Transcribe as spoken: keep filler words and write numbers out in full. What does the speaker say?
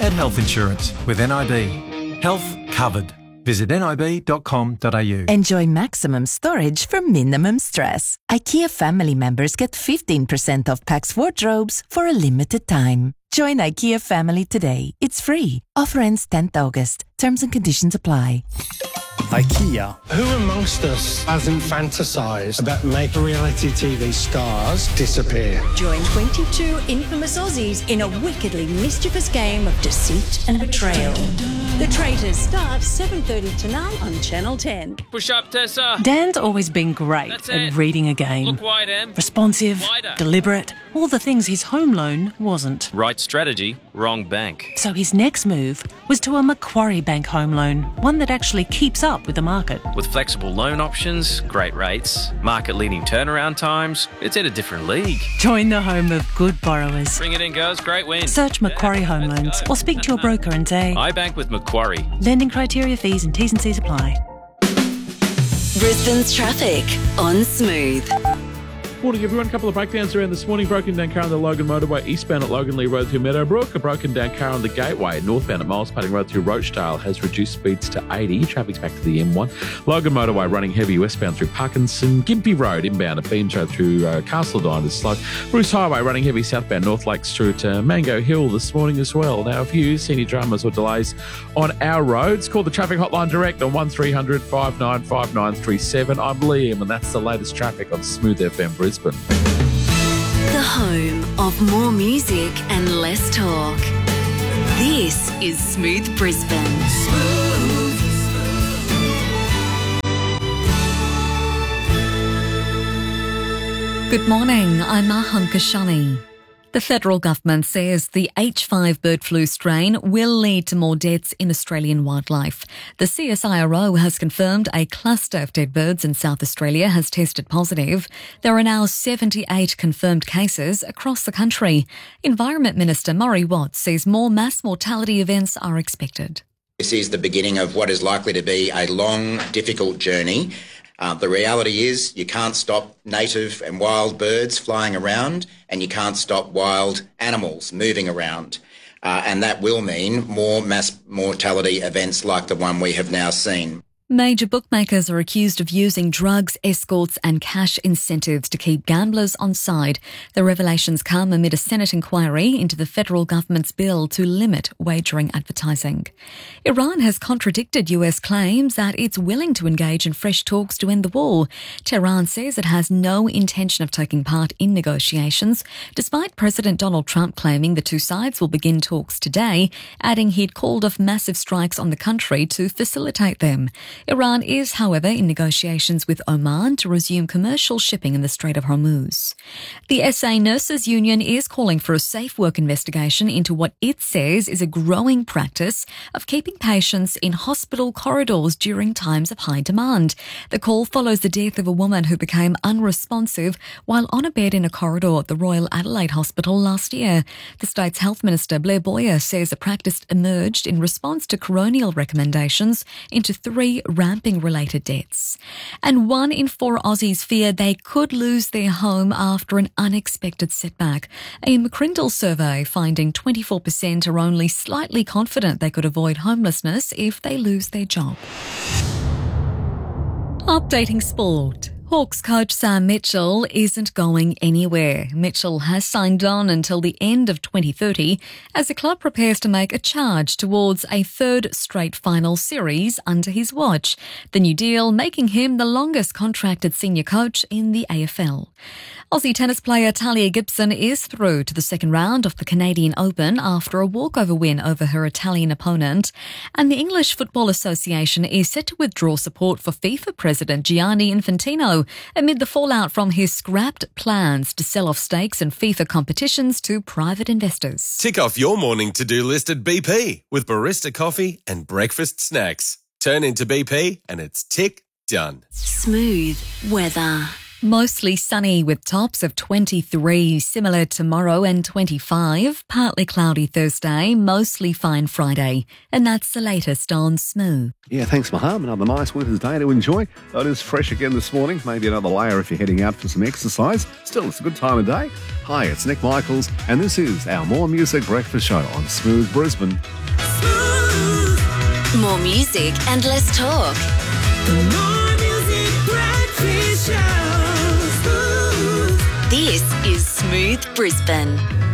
at health insurance with N I B. Health covered. Visit nib dot com dot a u. Enjoy maximum storage for minimum stress. IKEA family members get fifteen percent off Pax wardrobes for a limited time. Join IKEA family today. It's free. Offer ends tenth August. Terms and conditions apply. IKEA. Who amongst us hasn't fantasised about making reality T V stars disappear? Join twenty-two infamous Aussies in a wickedly mischievous game of deceit and betrayal. The Traitors starts seven thirty tonight on Channel ten. Push up, Tessa. Dan's always been great That's at it. reading a game. Look wide, Em. Responsive, Wider. deliberate, all the things his home loan wasn't. Right strategy, wrong bank. So his next move was to a Macquarie Bank home loan, one that actually keeps up with the market. With flexible loan options, great rates, market-leading turnaround times, it's in a different league. Join the home of good borrowers. Bring it in, girls. Great win. Search Macquarie Yeah, Home let's Loans go. or speak to your broker and say, I bank with Macquarie. lending criteria, fees and T's and C's apply. Brisbane's traffic on Smooth. Morning everyone, a couple of breakdowns around this morning. Broken down car on the Logan Motorway eastbound at Logan Lee Road through Meadowbrook. A broken down car on the Gateway northbound at Miles Padding Road through Rochdale has reduced speeds to eighty. Traffic's back to the M one. Logan Motorway running heavy westbound through Parkinson. Gympie Road inbound at Beams Road through uh, Castledine is slow. Bruce Highway running heavy southbound North Lakes through to Mango Hill this morning as well. Now if you see any dramas or delays on our roads, call the traffic hotline direct on one three hundred five nine five nine three seven. I'm Liam and that's the latest traffic on Smooth F M Brisbane. The home of more music and less talk. This is Smooth Brisbane. Good morning, I'm Mahan Kashani. The federal government says the H five bird flu strain will lead to more deaths in Australian wildlife. The C S I R O has confirmed a cluster of dead birds in South Australia has tested positive. There are now seventy-eight confirmed cases across the country. Environment Minister Murray Watt says more mass mortality events are expected. This is the beginning of what is likely to be a long, difficult journey. Uh, the reality is you can't stop native and wild birds flying around and you can't stop wild animals moving around. Uh, and that will mean more mass mortality events like the one we have now seen. Major bookmakers are accused of using drugs, escorts and cash incentives to keep gamblers on side. The revelations come amid a Senate inquiry into the federal government's bill to limit wagering advertising. Iran has contradicted U S claims that it's willing to engage in fresh talks to end the war. Tehran says it has no intention of taking part in negotiations, despite President Donald Trump claiming the two sides will begin talks today, adding he'd called off massive strikes on the country to facilitate them. Iran is, however, in negotiations with Oman to resume commercial shipping in the Strait of Hormuz. The S A Nurses Union is calling for a safe work investigation into what it says is a growing practice of keeping patients in hospital corridors during times of high demand. The call follows the death of a woman who became unresponsive while on a bed in a corridor at the Royal Adelaide Hospital last year. The state's health minister, Blair Boyer, says the practice emerged in response to coronial recommendations into three ramping-related deaths. And one in four Aussies fear they could lose their home after an unexpected setback. A McCrindle survey finding twenty-four percent are only slightly confident they could avoid homelessness if they lose their job. Updating sport. Hawks coach Sam Mitchell isn't going anywhere. Mitchell has signed on until the end of twenty thirty as the club prepares to make a charge towards a third straight final series under his watch. The new deal making him the longest contracted senior coach in the A F L. Aussie tennis player Talia Gibson is through to the second round of the Canadian Open after a walkover win over her Italian opponent. And the English Football Association is set to withdraw support for FIFA President Gianni Infantino amid the fallout from his scrapped plans to sell off stakes in FIFA competitions to private investors. Tick off your morning to-do list at B P with barista coffee and breakfast snacks. Turn into B P and it's tick done. Smooth weather. Mostly sunny with tops of twenty-three, similar tomorrow and twenty-five. Partly cloudy Thursday, mostly fine Friday. And that's the latest on Smooth. Yeah, thanks, Maham. Another nice winter's day to enjoy. Though it is fresh again this morning. Maybe another layer if you're heading out for some exercise. Still, it's a good time of day. Hi, it's Nick Michaels, and this is our More Music Breakfast Show on Smooth Brisbane. More music and less talk. More music breakfast show. Smooth. This is Smooth Brisbane.